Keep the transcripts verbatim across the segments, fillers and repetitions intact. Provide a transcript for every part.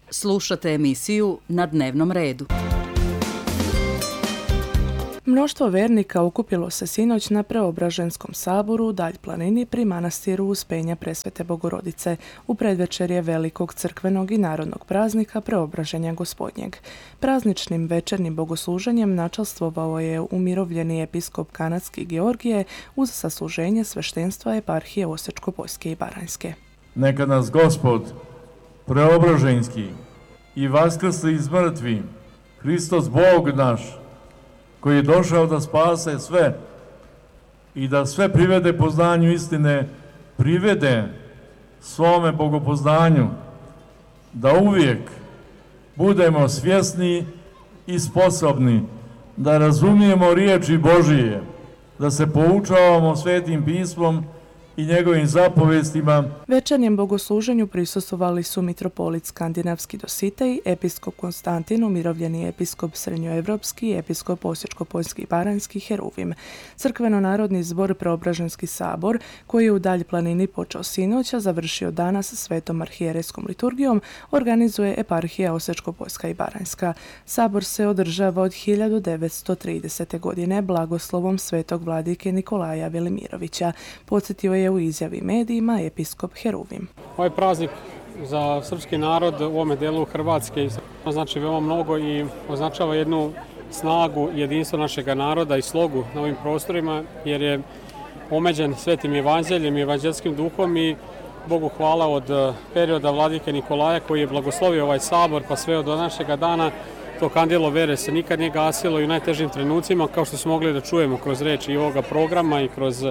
Slušate emisiju Na dnevnom redu. Mnoštvo vernika okupilo se sinoć na Preobraženskom saboru u Dalj planini pri manastiru Uspenja Presvete Bogorodice u predvečerje velikog crkvenog i narodnog praznika Preobraženja Gospodnjeg. Prazničnim večernjim bogosluženjem načalstvovao je umirovljeni episkop kanadski Georgije uz sasluženje sveštenstva eparhije Osječko-Poljske i Baranjske. Neka nas Gospod Preobraženski i vaskrsli iz mrtvi, Hristos Bog naš, koji je došao da spase sve i da sve privede poznanju istine, privede svome bogopoznanju, da uvijek budemo svjesni i sposobni da razumijemo riječi Božije, da se poučavamo Svetim pismom i njegovim zapovestima. Večernjem bogosluženju prisustvovali su mitropolit Skandinavski Dositej, episkop Konstantin, umirovljeni episkop Srednjoevropski, episkop Osječko-Poljski i Baranjski Heruvim. Crkveno-narodni zbor Preobraženski sabor, koji je u Dalj planini počeo sinoć, a završio danas svetom arhijerejskom liturgijom, organizuje eparhija Osječko-Poljska i Baranjska. Sabor se održava od hiljadu devetsto tridesete. godine blagoslovom svetog vladike Nikolaja Velimirovića, podsjetio je u izjavi medijima episkop Heruvim. Ovaj praznik za srpski narod u ovome delu Hrvatske znači veoma mnogo i označava jednu snagu jedinstva našeg naroda i slogu na ovim prostorima, jer je omeđen svetim evanđeljem i evanđelskim duhom i Bogu hvala od perioda vladike Nikolaja koji je blagoslovio ovaj sabor pa sve od današnjega dana. To kandilo vere se nikad nije gasilo i u najtežim trenucima, kao što smo mogli da čujemo kroz reči i ovoga programa i kroz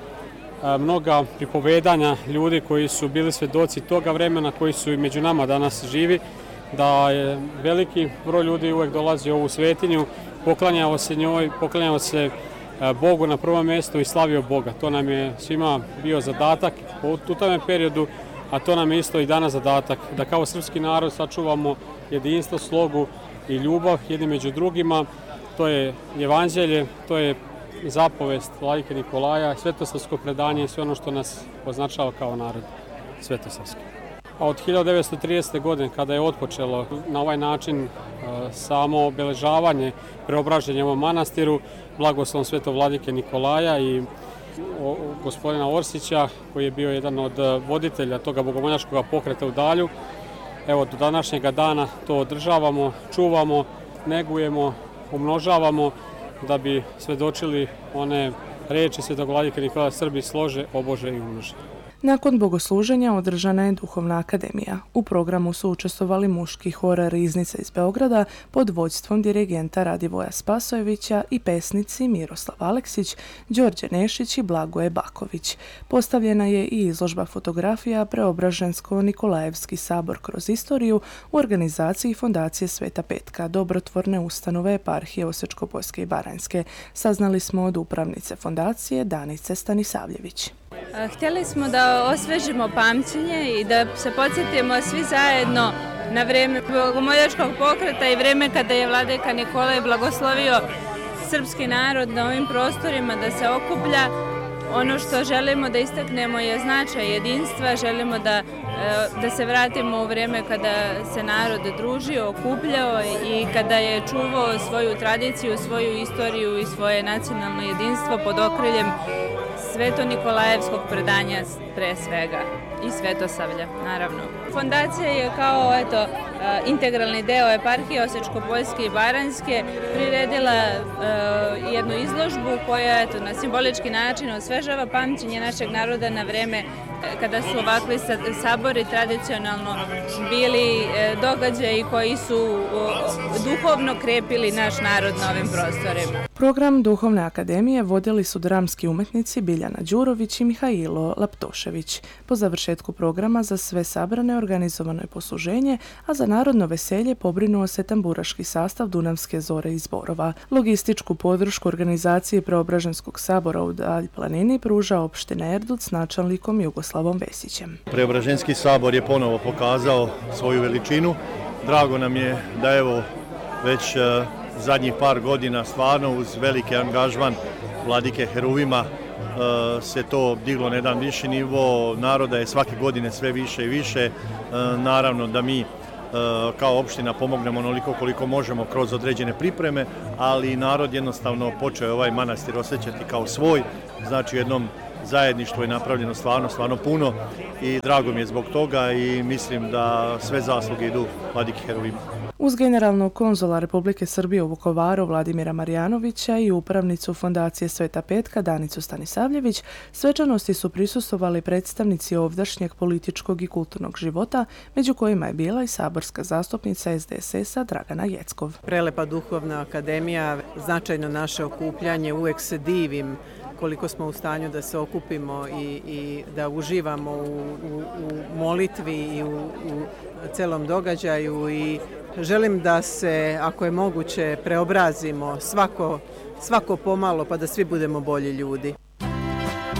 mnoga pripovedanja ljudi koji su bili svedoci toga vremena, koji su i među nama danas živi, da je veliki broj ljudi uvek dolazi u ovu svetinju, poklanjao se njoj, poklanjao se Bogu na prvom mjestu i slavio Boga. To nam je svima bio zadatak u tom periodu, a to nam je isto i danas zadatak, da kao srpski narod sačuvamo jedinstvo, slogu i ljubav jedni među drugima. To je evanđelje, to je zapovest vladike Nikolaja, svetosavsko predanje i sve ono što nas označava kao narod svetosavski. A od hiljadu devetsto tridesete. godine, kada je otpočelo na ovaj način samo obeležavanje preobraženja u ovom manastiru, blagoslovom svetog vladike Nikolaja i gospodina Orsića, koji je bio jedan od voditelja toga bogomoljaškog pokreta u Dalju. Evo, do današnjega dana to održavamo, čuvamo, negujemo, umnožavamo, da bi svedočili one reči svetog vladike Nikolaja: Srbi slože, obože i umnože. Nakon bogosluženja održana je duhovna akademija. U programu su učestvovali muški hor Riznica iz Beograda pod vođstvom dirigenta Radivoja Spasojevića i pesnici Miroslav Aleksić, Đorđe Nešić i Blagoje Baković. Postavljena je i izložba fotografija Preobražensko-Nikolajevski sabor kroz istoriju u organizaciji Fondacije Sveta Petka, dobrotvorne ustanove eparhije Osječko-Poljske i Baranjske, saznali smo od upravnice fondacije Danice Stanisavljević. Htjeli smo da osvežimo pamćenje i da se podsjetimo svi zajedno na vrijeme bogomoljačkog pokreta i vrijeme kada je vladika Nikolaj blagoslovio srpski narod na ovim prostorima da se okuplja. Ono što želimo da istaknemo je značaj jedinstva, želimo da, da se vratimo u vrijeme kada se narod družio, okupljao i kada je čuvao svoju tradiciju, svoju istoriju i svoje nacionalno jedinstvo pod okriljem Sveto-Nikolajevskog predanja pre svega i Svetosavlja, naravno. Fondacija je kao eto, integralni deo eparhije Osječko-Poljske i Baranjske priredila uh, jednu izložbu koja eto, na simbolički način osvežava pamćenje našeg naroda na vreme kada su ovakvi sabori tradicionalno bili događaji koji su duhovno krepili naš narod na ovim prostorima. Program Duhovne akademije vodili su dramski umetnici Biljana Đurović i Mihajlo Laptošević. Po završetku programa za sve sabrane organizovano je posluženje, a za narodno veselje pobrinuo se tamburaški sastav Dunavske zore iz Borova. Logističku podršku organizaciji Preobraženskog sabora u Dalj planini pruža opština Erdut s načelnikom Jugoslavom Vesićem. Preobraženski sabor je ponovo pokazao svoju veličinu. Drago nam je da evo već zadnjih par godina stvarno uz veliki angažman vladike Heruvima se to diglo na jedan viši nivo, naroda je svake godine sve više i više. Naravno da mi kao opština pomognemo onoliko koliko možemo kroz određene pripreme, ali narod jednostavno počeo ovaj manastir osjećati kao svoj, znači jednom zajedništvo je napravljeno stvarno, stvarno puno i drago mi je zbog toga i mislim da sve zasluge idu Vladiki Heruvima. Uz generalnog konzula Republike Srbije u Vukovaru Vladimira Marjanovića i upravnicu Fondacije Sveta Petka Danicu Stanisavljević, svečanosti su prisustvovali predstavnici ovdašnjeg političkog i kulturnog života, među kojima je bila i saborska zastupnica S D S S-a Dragana Jeckov. Prelepa duhovna akademija, značajno naše okupljanje, uvek se divim koliko smo u stanju da se okupimo i, i da uživamo u, u, u molitvi i u, u celom događaju i želim da se, ako je moguće, preobrazimo svako, svako pomalo pa da svi budemo bolji ljudi.